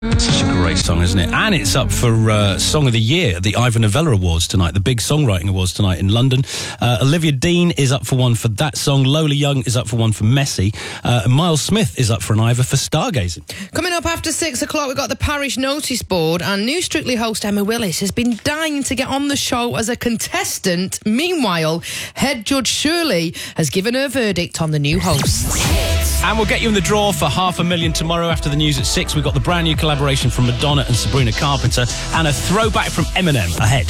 Such a great song, isn't it? And it's up for Song of the Year at the Ivor Novello Awards tonight, the big songwriting awards tonight in London. Olivia Dean is up for one for that song. Lola Young is up for one for Messy. And Miles Smith is up for an Ivor for Stargazing. Coming up after 6 o'clock, we've got the Parish Notice Board, and new Strictly host Emma Willis has been dying to get on the show as a contestant. Meanwhile, head judge Shirley has given her verdict on the new hosts. And we'll get you in the draw for $500,000 tomorrow after the news at 6. We've got the brand new collaboration from Madonna and Sabrina Carpenter and a throwback from Eminem ahead.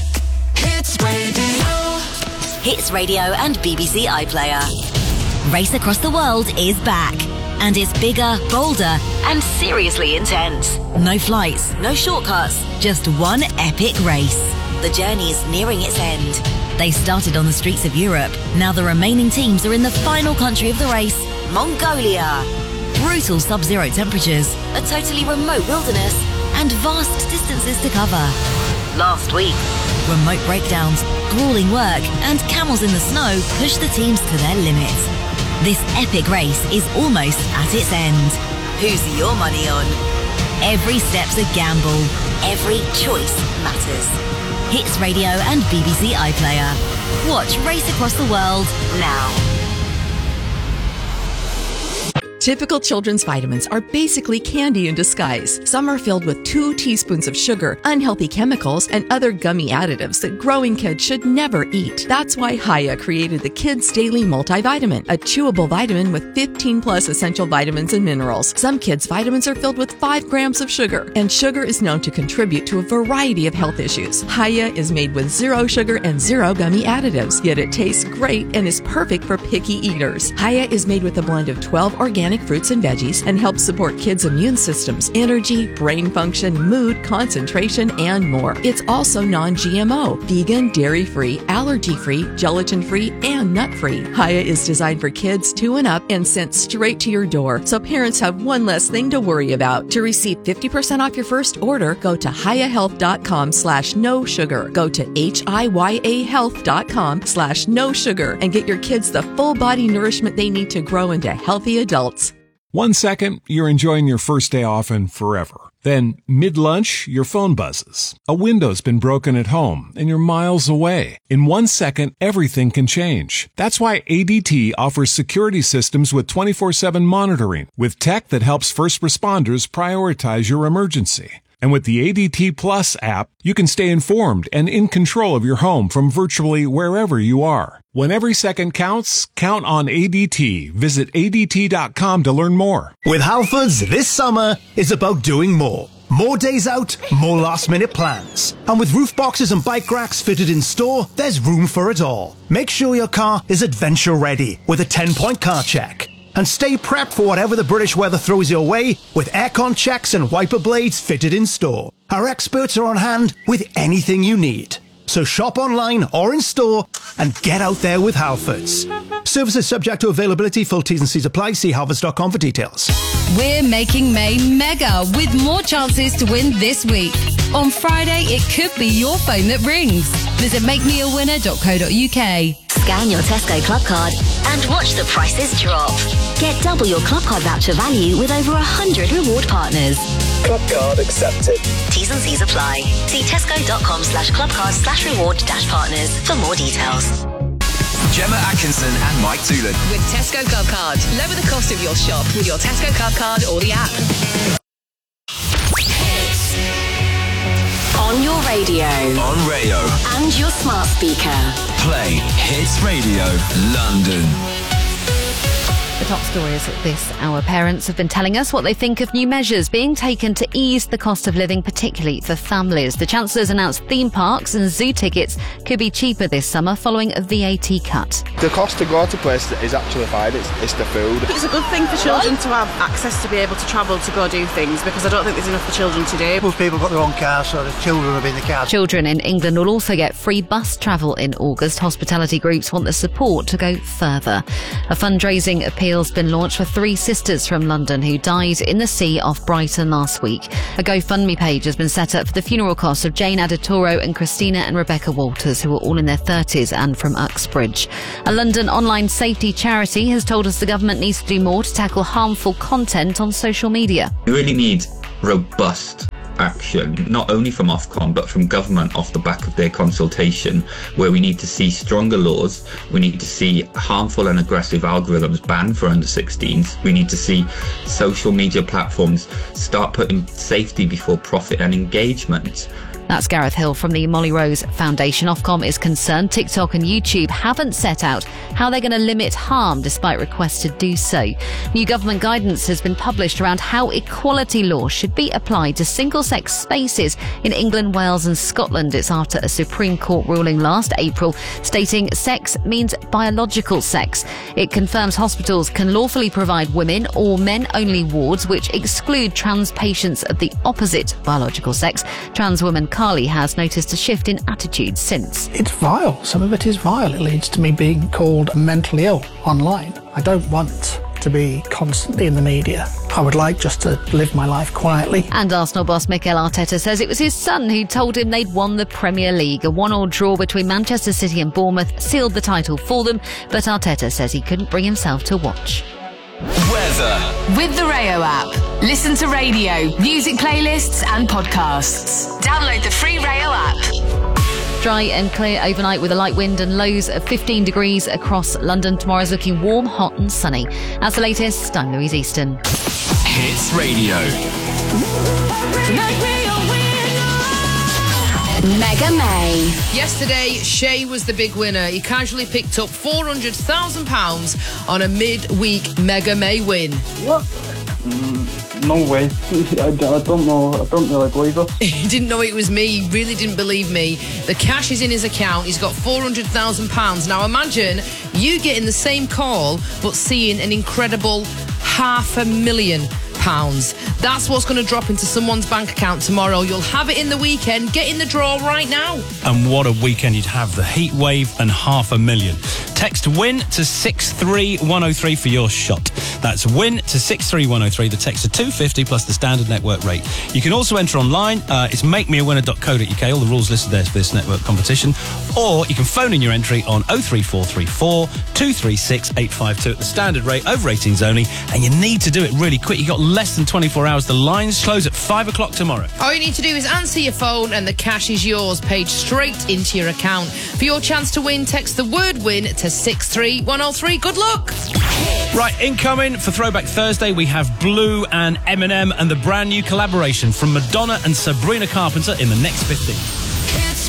Hits Radio and BBC iPlayer. Race Across the World is back. And it's bigger, bolder, and seriously intense. No flights, no shortcuts, just one epic race. The journey's nearing its end. They started on the streets of Europe. Now the remaining teams are in the final country of the race, Mongolia. Brutal sub-zero temperatures, a totally remote wilderness, and vast distances to cover. Last week, remote breakdowns, grueling work, and camels in the snow pushed the teams to their limits. This epic race is almost at its end. Who's your money on? Every step's a gamble. Every choice matters. Hits Radio and BBC iPlayer. Watch Race Across the World now. Typical children's vitamins are basically candy in disguise. Some are filled with 2 teaspoons of sugar, unhealthy chemicals, and other gummy additives that growing kids should never eat. That's why Hiya created the Kids Daily Multivitamin, a chewable vitamin with 15 plus essential vitamins and minerals. Some kids' vitamins are filled with 5 grams of sugar, and sugar is known to contribute to a variety of health issues. Hiya is made with 0 sugar and 0 gummy additives, yet it tastes great and is perfect for picky eaters. Hiya is made with a blend of 12 organic fruits and veggies and helps support kids' immune systems, energy, brain function, mood, concentration, and more. It's also non-GMO, vegan, dairy-free, allergy-free, gelatin-free, and nut-free. Hiya is designed for kids 2 and up and sent straight to your door, so parents have one less thing to worry about. To receive 50% off your first order, go to hiyahealth.com/no sugar. Go to hiyahealth.com/no sugar and get your kids the full body nourishment they need to grow into healthy adults. 1 second, you're enjoying your first day off and forever. Then, mid-lunch, your phone buzzes. A window's been broken at home, and you're miles away. In 1 second, everything can change. That's why ADT offers security systems with 24/7 monitoring, with tech that helps first responders prioritize your emergency. And with the ADT Plus app, you can stay informed and in control of your home from virtually wherever you are. When every second counts, count on ADT. Visit ADT.com to learn more. With Halfords, this summer is about doing more. More days out, more last-minute plans. And with roof boxes and bike racks fitted in store, there's room for it all. Make sure your car is adventure-ready with a 10-point car check. And stay prepped for whatever the British weather throws your way with aircon checks and wiper blades fitted in store. Our experts are on hand with anything you need. So shop online or in store and get out there with Halfords. Services subject to availability. Full T's and C's apply. See halfords.com for details. We're making May mega with more chances to win this week. On Friday, it could be your phone that rings. Visit makemeawinner.co.uk. Scan your Tesco Club Card and watch the prices drop. Get double your Club Card voucher value with over 100 reward partners. Club Card accepted. T's and C's apply. See tesco.com/clubcard/reward-partners for more details. Gemma Atkinson and Mike Toolan. With Tesco Club Card. Lower the cost of your shop with your Tesco Club Card or the app. On your radio. On Rayo. And your smart speaker. Play Hits Radio London. The top stories at this hour. Parents have been telling us what they think of new measures being taken to ease the cost of living, particularly for families. The Chancellor's announced theme parks and zoo tickets could be cheaper this summer following a VAT cut. The cost to go to places is actually fine. It's the food. It's a good thing for children to have access to be able to travel to go do things, because I don't think there's enough for children to do. Most people got their own cars, so the children will be in the cars. Children in England will also get free bus travel in August. Hospitality groups want the support to go further. A fundraising appeal's been launched for 3 sisters from London who died in the sea off Brighton last week. A GoFundMe page has been set up for the funeral costs of Jane Adatoro and Christina and Rebecca Walters, who were all in their 30s and from Uxbridge. A London online safety charity has told us the government needs to do more to tackle harmful content on social media. We really need robust action, not only from Ofcom but from government off the back of their consultation, where we need to see stronger laws, we need to see harmful and aggressive algorithms banned for under 16s, we need to see social media platforms start putting safety before profit and engagement. That's Gareth Hill from the Molly Rose Foundation. Ofcom is concerned TikTok and YouTube haven't set out how they're going to limit harm despite requests to do so. New government guidance has been published around how equality law should be applied to single-sex spaces in England, Wales and Scotland. It's after a Supreme Court ruling last April stating sex means biological sex. It confirms hospitals can lawfully provide women or men-only wards which exclude trans patients of the opposite biological sex. Trans woman Carly has noticed a shift in attitudes since. It's vile. Some of it is vile. It leads to me being called mentally ill online. I don't want to be constantly in the media. I would like just to live my life quietly. And Arsenal boss Mikel Arteta says it was his son who told him they'd won the Premier League. A 1-1 draw between Manchester City and Bournemouth sealed the title for them, but Arteta says he couldn't bring himself to watch. Weather. With the Rayo app, listen to radio, music playlists and podcasts. Download the free Rayo app. Dry and clear overnight with a light wind and lows of 15 degrees across London. Tomorrow's looking warm, hot and sunny. That's the latest. I'm Louise Easton. Hits Radio. Mega May. Yesterday, Shay was the big winner. He casually picked up £400,000 on a midweek Mega May win. What? No way. I don't know. I don't really believe it. He didn't know it was me. He really didn't believe me. The cash is in his account. He's got £400,000. Now imagine you getting the same call but seeing an incredible £500,000. That's what's going to drop into someone's bank account tomorrow. You'll have it in the weekend. Get in the draw right now. And what a weekend you'd have. The heat wave and £500,000. Text WIN to 63103 for your shot. That's WIN to 63103. The text of £250 plus the standard network rate. You can also enter online. It's makemeawinner.co.uk. All the rules listed there for this network competition. Or you can phone in your entry on 03434 236 852 at the standard rate, over 18s only. And you need to do it really quick. You've got less than 24 hours. The lines close at 5 o'clock tomorrow. All you need to do is answer your phone and the cash is yours, paid straight into your account. For your chance to win, text the word WIN to 63103. Good luck. Right, incoming for Throwback Thursday, we have Blue and Eminem and the brand new collaboration from Madonna and Sabrina Carpenter in the next 15.